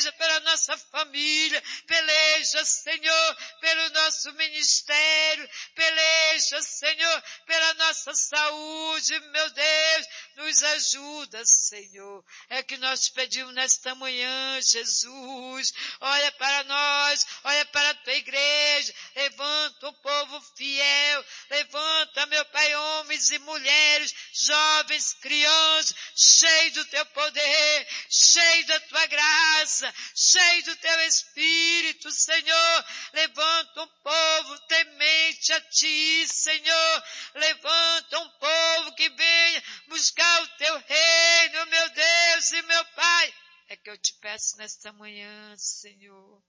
peleja pela nossa família, peleja, Senhor, pelo nosso ministério, peleja, Senhor, pela nossa saúde, meu Deus, nos ajuda, Senhor. É que nós te pedimos nesta manhã, Jesus, olha para nós, olha para a tua igreja, levanta o povo fiel, levanta, meu Pai, homens e mulheres, jovens, crianças, cheios do teu poder, cheios da tua graça, cheios do teu Espírito, Senhor. Levanta um povo temente a ti, Senhor. Levanta um povo que venha buscar o teu reino, meu Deus e meu Pai. É que eu te peço nesta manhã, Senhor.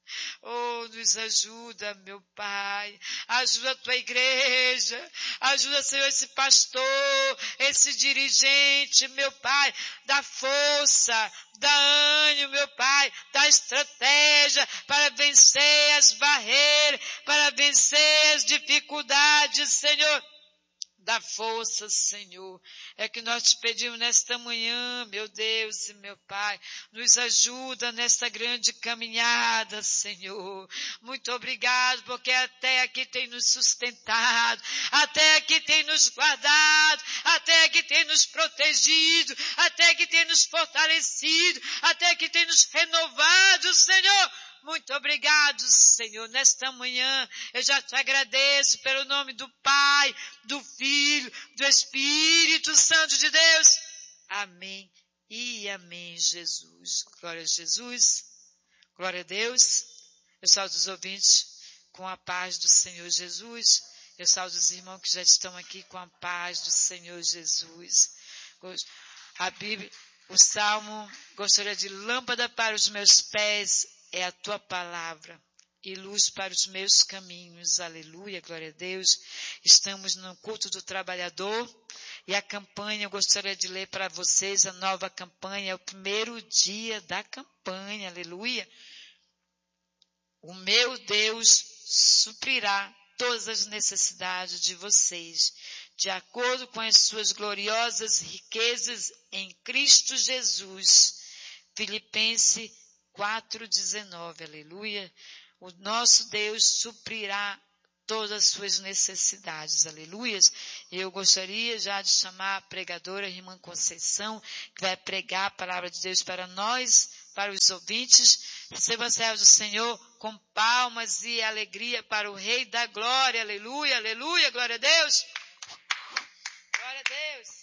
Oh, nos ajuda, meu Pai. Ajuda a tua igreja. Ajuda, Senhor, esse pastor, esse dirigente, meu Pai. Dá força, dá ânimo, meu Pai. Dá estratégia para vencer as barreiras, para vencer as dificuldades, Senhor. Dá força, Senhor. É que nós te pedimos nesta manhã, meu Deus e meu Pai. Nos ajuda nesta grande caminhada, Senhor. Muito obrigado, porque até aqui tem nos sustentado, até aqui tem nos guardado, até aqui tem nos protegido, até aqui tem nos fortalecido, até aqui tem nos renovado, Senhor. Muito obrigado, Senhor. Nesta manhã eu já te agradeço pelo nome do Pai, do Filho, do Espírito Santo de Deus. Amém e amém, Jesus. Glória a Jesus. Glória a Deus. Eu saúdo os ouvintes com a paz do Senhor Jesus. Eu saúdo os irmãos que já estão aqui com a paz do Senhor Jesus. A Bíblia, o Salmo, gostaria de lâmpada para os meus pés, é a tua palavra e luz para os meus caminhos. Aleluia, glória a Deus. Estamos no culto do trabalhador e a campanha, eu gostaria de ler para vocês a nova campanha, é o primeiro dia da campanha, aleluia. O meu Deus suprirá todas as necessidades de vocês, de acordo com as suas gloriosas riquezas em Cristo Jesus. Filipenses 4:19, aleluia. O nosso Deus suprirá todas as suas necessidades, aleluia. Eu gostaria já de chamar a pregadora, a irmã Conceição, que vai pregar a palavra de Deus para nós, para os ouvintes. Receba a serva do Senhor com palmas e alegria para o Rei da Glória, aleluia, aleluia, glória a Deus. Glória a Deus.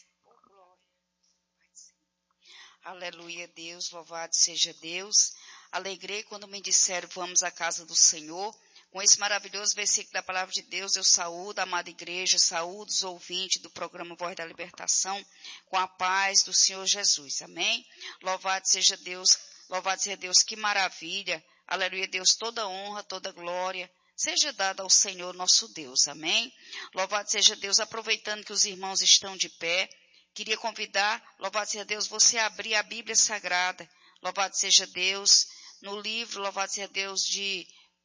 Aleluia, Deus, louvado seja Deus. Alegrei quando me disseram, vamos à casa do Senhor. Com esse maravilhoso versículo da palavra de Deus, eu saúdo a amada igreja, saúdo os ouvintes do programa Voz da Libertação, com a paz do Senhor Jesus. Amém? Louvado seja Deus, que maravilha. Aleluia, Deus, toda honra, toda glória seja dada ao Senhor nosso Deus. Amém? Louvado seja Deus, aproveitando que os irmãos estão de pé, queria convidar, louvado seja Deus, você a abrir a Bíblia Sagrada, louvado seja Deus, no livro, louvado seja Deus, de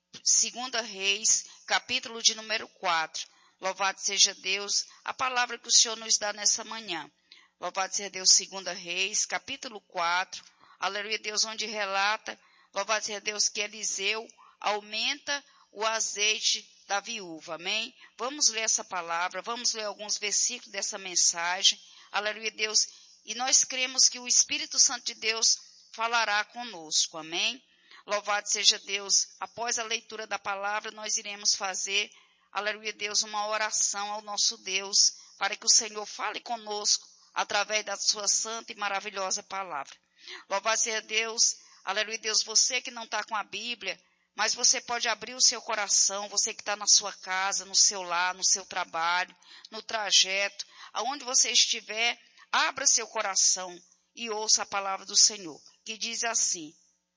2 Reis, capítulo de número 4. Louvado seja Deus, a palavra que o Senhor nos dá nessa manhã. Louvado seja Deus, 2 Reis, capítulo 4. Aleluia, Deus, onde relata, louvado seja Deus, que Eliseu aumenta o azeite da viúva. Amém? Vamos ler essa palavra, vamos ler alguns versículos dessa mensagem. Aleluia, Deus. E nós cremos que o Espírito Santo de Deus falará conosco. Amém? Louvado seja Deus. Após a leitura da palavra, nós iremos fazer, aleluia, Deus, uma oração ao nosso Deus, para que o Senhor fale conosco através da sua santa e maravilhosa palavra. Louvado seja Deus. Aleluia, Deus. Você que não está com a Bíblia, mas você pode abrir o seu coração, você que está na sua casa, no seu lar, no seu trabalho, no trajeto, aonde você estiver, abra seu coração e ouça a palavra do Senhor, que diz assim: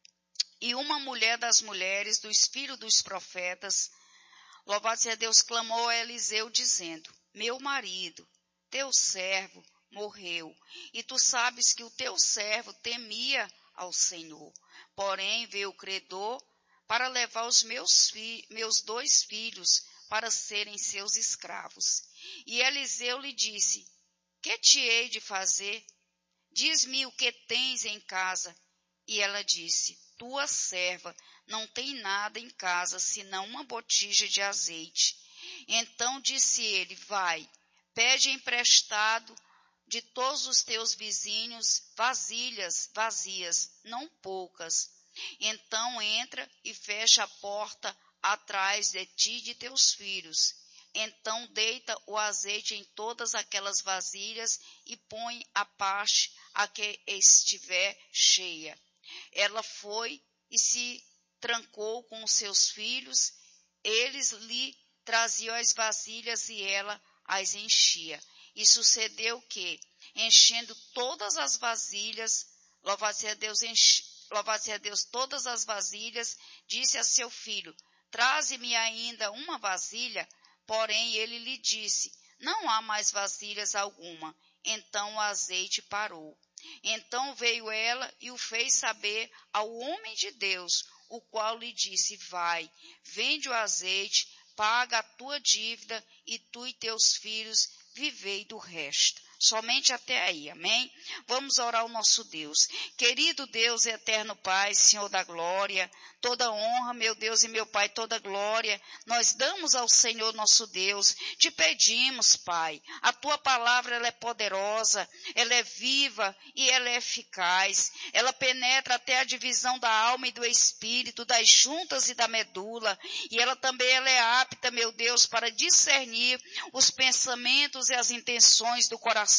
e uma mulher das mulheres, dos filhos dos profetas, louvado seja Deus, clamou a Eliseu, dizendo: meu marido, teu servo, morreu, e tu sabes que o teu servo temia ao Senhor. Porém veio o credor para levar os meus 2 filhos para serem seus escravos. E Eliseu lhe disse: que te hei de fazer? Diz-me o que tens em casa. E ela disse: tua serva não tem nada em casa, senão uma botija de azeite. Então disse ele, vai, pede emprestado de todos os teus vizinhos vasilhas vazias, não poucas. Então entra e fecha a porta atrás de ti e de teus filhos. Então deita o azeite em todas aquelas vasilhas e põe a parte a que estiver cheia. Ela foi e se trancou com os seus filhos. Eles lhe traziam as vasilhas e ela as enchia. E sucedeu que, enchendo todas as vasilhas, louvado seja Deus, todas as vasilhas, disse a seu filho, traze-me ainda uma vasilha. Porém ele lhe disse, não há mais vasilhas alguma. Então o azeite parou. Então veio ela e o fez saber ao homem de Deus, o qual lhe disse, vai, vende o azeite, paga a tua dívida e tu e teus filhos vivei do resto. Somente até aí, amém? Vamos orar ao nosso Deus. Querido Deus, eterno Pai, Senhor da glória, toda honra, meu Deus e meu Pai, toda glória, nós damos ao Senhor nosso Deus. Te pedimos, Pai, a tua palavra ela é poderosa, ela é viva e ela é eficaz. Ela penetra até a divisão da alma e do espírito, das juntas e da medula. E ela também ela é apta, meu Deus, para discernir os pensamentos e as intenções do coração.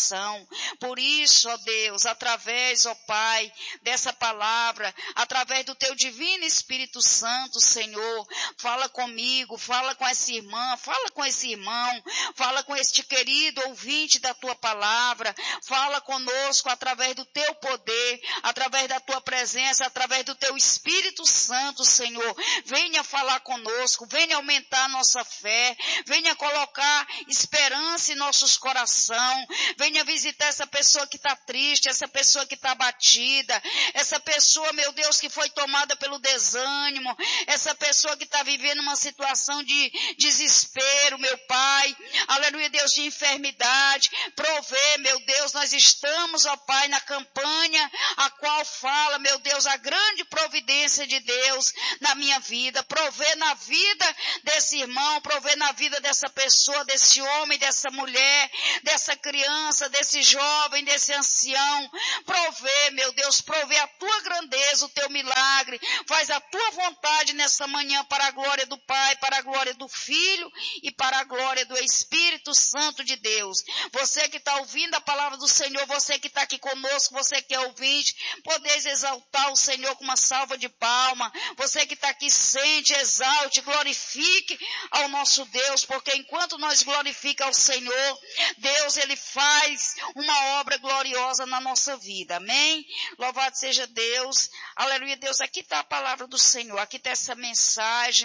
Por isso, ó Deus, através, ó Pai, dessa palavra, através do teu divino Espírito Santo, Senhor, fala comigo, fala com essa irmã, fala com esse irmão, fala com este querido ouvinte da tua palavra, fala conosco através do teu poder, através da tua presença, através do teu Espírito Santo, Senhor. Venha falar conosco, venha aumentar a nossa fé, venha colocar esperança em nossos corações, venha visitar essa pessoa que está triste, essa pessoa que está abatida, essa pessoa, meu Deus, que foi tomada pelo desânimo, essa pessoa que está vivendo uma situação de desespero, meu Pai, aleluia, Deus, de enfermidade, provê, meu Deus, nós estamos, ó Pai, na campanha, a qual fala, meu Deus, a grande providência de Deus na minha vida, provê na vida desse irmão, provê na vida dessa pessoa, desse homem, dessa mulher, dessa criança, desse jovem, desse ancião, provê, meu Deus, provê a tua grandeza, o teu milagre, faz a tua vontade nessa manhã para a glória do Pai, para a glória do Filho e para a glória do Espírito Santo de Deus. Você que está ouvindo a palavra do Senhor, você que está aqui conosco, você que é ouvinte, podeis exaltar o Senhor com uma salva de palma, você que está aqui sente, exalte, glorifique ao nosso Deus, porque enquanto nós glorificamos ao Senhor, Deus, Ele faz uma obra gloriosa na nossa vida, amém? Louvado seja Deus, aleluia, Deus, aqui está a palavra do Senhor, aqui está essa mensagem,